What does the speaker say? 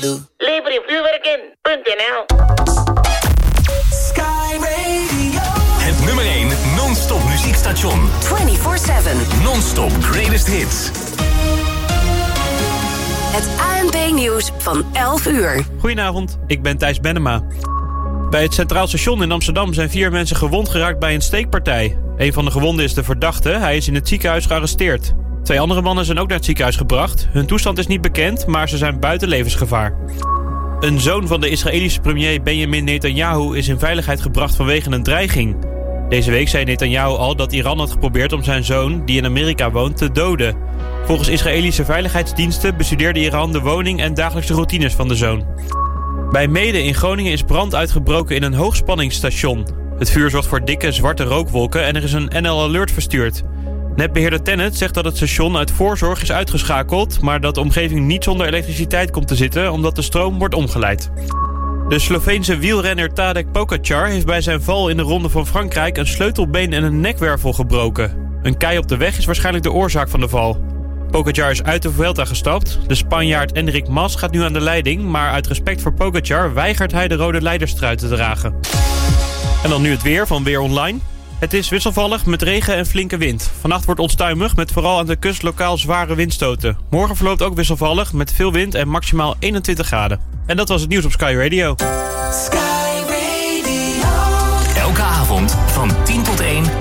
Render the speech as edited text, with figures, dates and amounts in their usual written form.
doe. Lever je vuurwerk in.nl. Sky Radio. Het nummer 1 non-stop muziekstation. 24/7. Non-stop greatest hits. Het ANP-nieuws van 11 uur. Goedenavond, ik ben Thijs Bennema. Bij het Centraal Station in Amsterdam zijn 4 mensen gewond geraakt bij een steekpartij. Een van de gewonden is de verdachte. Hij is in het ziekenhuis gearresteerd. 2 andere mannen zijn ook naar het ziekenhuis gebracht. Hun toestand is niet bekend, maar ze zijn buiten levensgevaar. Een zoon van de Israëlische premier Benjamin Netanyahu is in veiligheid gebracht vanwege een dreiging. Deze week zei Netanyahu al dat Iran had geprobeerd om zijn zoon, die in Amerika woont, te doden. Volgens Israëlische veiligheidsdiensten bestudeerde Iran de woning en dagelijkse routines van de zoon. Bij Meeden in Groningen is brand uitgebroken in een hoogspanningsstation. Het vuur zorgt voor dikke zwarte rookwolken en er is een NL Alert verstuurd. Netbeheerder Tennet zegt dat het station uit voorzorg is uitgeschakeld, maar dat de omgeving niet zonder elektriciteit komt te zitten omdat de stroom wordt omgeleid. De Sloveense wielrenner Tadej Pogačar heeft bij zijn val in de Ronde van Frankrijk een sleutelbeen en een nekwervel gebroken. Een kei op de weg is waarschijnlijk de oorzaak van de val. Pogačar is uit de Vuelta gestapt. De Spanjaard Enric Mas gaat nu aan de leiding, maar uit respect voor Pogačar weigert hij de rode leiderstrui te dragen. En dan nu het weer van Weer Online. Het is wisselvallig met regen en flinke wind. Vannacht wordt onstuimig met vooral aan de kust lokaal zware windstoten. Morgen verloopt ook wisselvallig met veel wind en maximaal 21 graden. En dat was het nieuws op Sky Radio. Sky Radio. Elke avond van 10 tot 1